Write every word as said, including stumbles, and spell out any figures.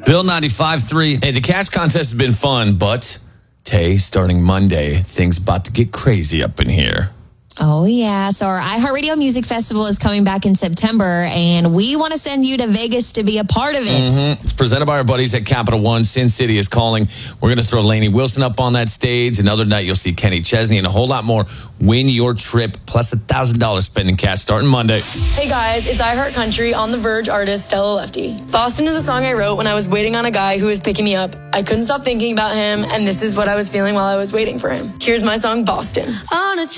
Bill ninety-five three. Hey, the cash contest has been fun, but Tay, starting Monday, things about to get crazy up in here. Oh, yeah. So our iHeartRadio Music Festival is coming back in September, and we want to send you to Vegas to be a part of it. Mm-hmm. It's presented by our buddies at Capital One. Sin City is calling. We're going to throw Lainey Wilson up on that stage. Another night, you'll see Kenny Chesney and a whole lot more. Win your trip, plus one thousand dollars spending cash starting Monday. Hey, guys. It's iHeart Country on The Verge artist Stella Lefty. Boston is a song I wrote when I was waiting on a guy who was picking me up. I couldn't stop thinking about him, and this is what I was feeling while I was waiting for him. Here's my song, Boston. On a